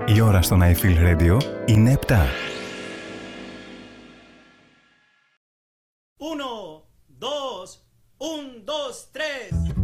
Η ώρα στο I Feel Radio είναι 7. 1, 2, 1, 2, 3.